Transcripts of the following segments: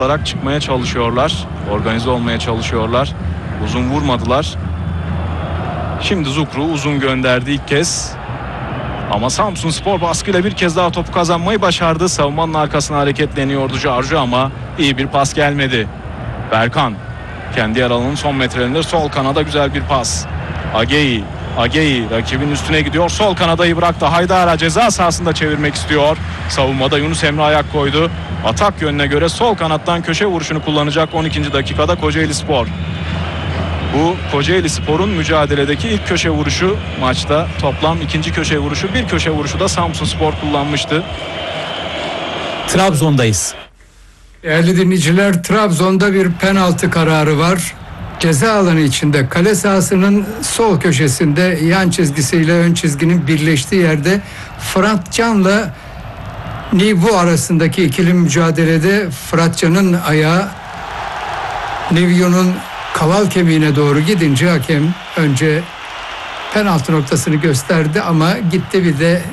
olarak çıkmaya çalışıyorlar. Organize olmaya çalışıyorlar. Uzun vurmadılar. Şimdi Zukru uzun gönderdi ilk kez. Ama Samsunspor baskıyla bir kez daha topu kazanmayı başardı. Savunmanın arkasına hareketleniyordu Jarju ama iyi bir pas gelmedi. Berkan kendi yer alanının son metrelerinde sol kanada güzel bir pas. Ageyi rakibin üstüne gidiyor. Sol kanadayı bıraktı. Haydara ceza sahasında çevirmek istiyor. Savunmada Yunus Emre ayak koydu. Atak yönüne göre sol kanattan köşe vuruşunu kullanacak 12. dakikada Kocaelispor. Bu Kocaelispor'un mücadeledeki ilk köşe vuruşu maçta. Toplam ikinci köşe vuruşu, bir köşe vuruşu da Samsunspor kullanmıştı. Trabzon'dayız. Değerli dinleyiciler, Trabzon'da bir penaltı kararı var. Ceza alanı içinde kale sahasının sol köşesinde yan çizgisiyle ön çizginin birleştiği yerde Fırat Can'la Nivu arasındaki ikili mücadelede Fırat Can'ın ayağı Nivu'nun kaval kemiğine doğru gidince hakem önce penaltı noktasını gösterdi ama gitti bir de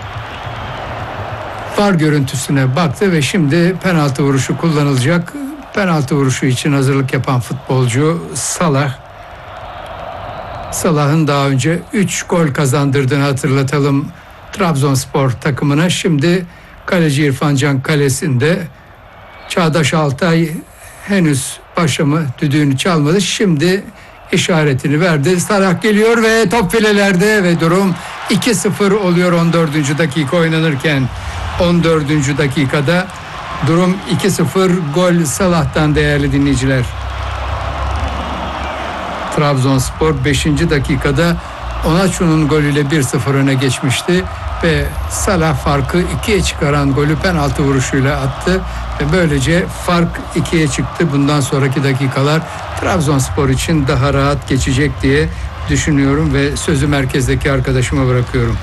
VAR görüntüsüne baktı ve şimdi penaltı vuruşu kullanılacak. Penaltı vuruşu için hazırlık yapan futbolcu Salah. Salah'ın daha önce 3 gol kazandırdığını hatırlatalım Trabzonspor takımına. Şimdi kaleci İrfan Can kalesinde. Çağdaş Altay henüz başımı düdüğünü çalmadı. Şimdi işaretini verdi. Salah geliyor ve top filelerde ve durum 2-0 oluyor 14. dakika oynanırken. 14. dakikada durum 2-0, gol Salah'tan değerli dinleyiciler. Trabzonspor 5. dakikada Onaçu'nun golüyle 1-0 öne geçmişti ve Salah farkı 2'ye çıkaran golü penaltı vuruşuyla attı ve böylece fark 2'ye çıktı. Bundan sonraki dakikalar Trabzonspor için daha rahat geçecek diye düşünüyorum ve sözü merkezdeki arkadaşıma bırakıyorum.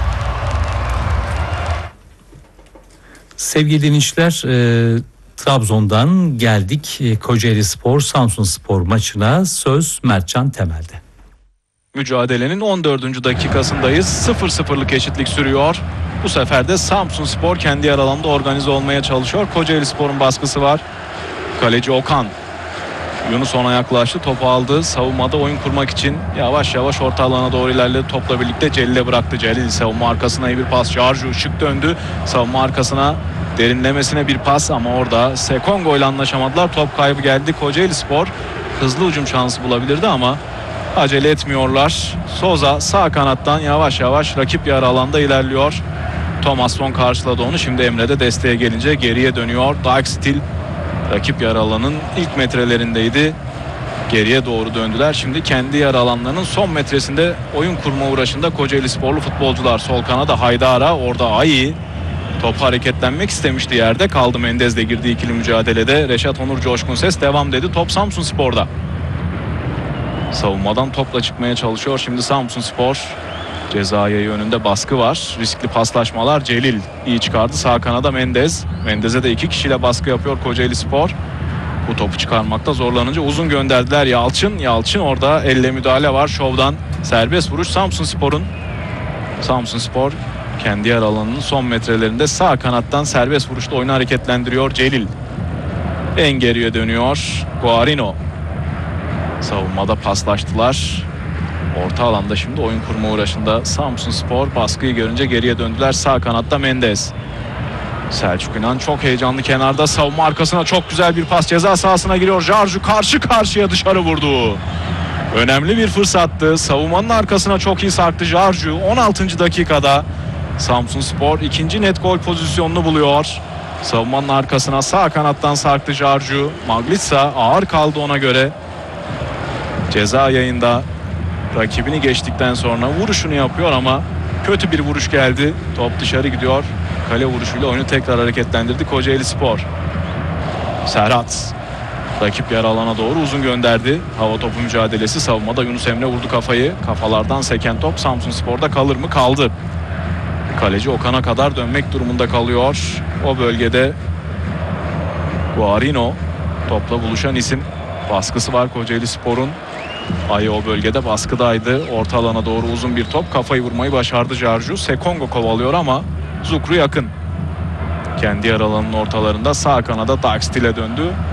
Sevgili dinleyiciler, Trabzon'dan geldik Kocaelispor Samsunspor maçına. Söz Mertcan Temel'de. Mücadelenin 14. dakikasındayız. 0-0'lık eşitlik sürüyor. Bu sefer de Samsunspor kendi yer alanında organize olmaya çalışıyor. Kocaelispor'un baskısı var. Kaleci Okan. Yunus ona yaklaştı. Topu aldı. Savunmada oyun kurmak için yavaş yavaş orta alana doğru ilerledi. Topla birlikte Celil'e bıraktı. Celil savunma arkasına iyi bir pas. Jarju şık döndü. Savunma arkasına derinlemesine bir pas ama orada Sekongo ile anlaşamadılar. Top kaybı geldi. Kocaelispor hızlı hücum şansı bulabilirdi ama acele etmiyorlar. Souza sağ kanattan yavaş yavaş rakip yarı alanda ilerliyor. Thomas Son karşıladı onu. Şimdi Emre de desteğe gelince geriye dönüyor. Dijkstil rakip yarı alanın ilk metrelerindeydi. Geriye doğru döndüler. Şimdi kendi yarı alanlarının son metresinde oyun kurma uğraşında Kocaelisporlu futbolcular. Sol kanada Haydara, orada Ayi. Top hareketlenmek istemişti, yerde kaldı. Mendez de girdi ikili mücadelede. Reşat Onur Coşkun ses devam dedi. Top Samsunspor'da. Savunmadan topla çıkmaya çalışıyor şimdi Samsunspor. Cezayı önünde baskı var. Riskli paslaşmalar. Celil iyi çıkardı. Sağ kanada Mendez. Mendez'e de 2 kişiyle baskı yapıyor Kocaelispor. Bu topu çıkarmakta zorlanınca uzun gönderdiler. Yalçın orada elle müdahale var. Şov'dan serbest vuruş Samsunspor'un. Samsunspor kendi yer alanının son metrelerinde sağ kanattan serbest vuruşla oyunu hareketlendiriyor Celil. En geriye dönüyor Guarino. Savunmada paslaştılar. Orta alanda şimdi oyun kurma uğraşında Samsunspor. Baskıyı görünce geriye döndüler. Sağ kanatta Mendez. Selçuk İnan çok heyecanlı kenarda. Savunma arkasına çok güzel bir pas. Ceza sahasına giriyor. Jarju karşı karşıya dışarı vurdu. Önemli bir fırsattı. Savunmanın arkasına çok iyi sarktı Jarju. 16. dakikada Samsunspor ikinci net gol pozisyonunu buluyor. Savunmanın arkasına sağ kanattan sarktı Jarju. Maglitsa ağır kaldı ona göre. Ceza yayında rakibini geçtikten sonra vuruşunu yapıyor ama kötü bir vuruş geldi. Top dışarı gidiyor. Kale vuruşuyla oyunu tekrar hareketlendirdi Kocaelispor. Serhat rakip yarı alana doğru uzun gönderdi. Hava topu mücadelesi, savunmada Yunus Emre vurdu kafayı. Kafalardan seken top Samsunspor'da kalır mı? Kaldı. Kaleci Okan'a kadar dönmek durumunda kalıyor. O bölgede Guarino topla buluşan isim. Baskısı var Kocaelispor'un. Ayı o bölgede baskıdaydı. Orta alana doğru uzun bir top. Kafayı vurmayı başardı Jarju. Sekongo kovalıyor ama Zukru yakın. Kendi yarı alanının ortalarında sağ kanada Dijkstil'e döndü.